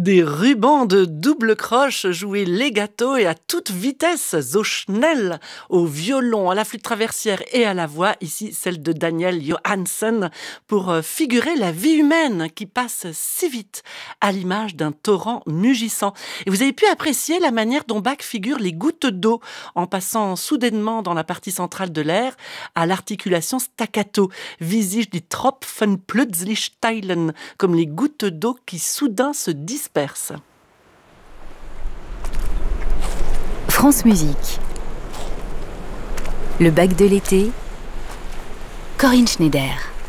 Des rubans de double croche joués legato et à toute vitesse, so schnell, au violon, à la flûte traversière et à la voix, ici celle de Daniel Johansen, pour figurer la vie humaine qui passe si vite, à l'image d'un torrent mugissant. Et vous avez pu apprécier la manière dont Bach figure les gouttes d'eau, en passant soudainement dans la partie centrale de l'air à l'articulation staccato, wie sich die Tropfen plötzlich teilen, comme les gouttes d'eau qui soudain se dispersent. France Musique. Le Bach de l'été, Corinne Schneider.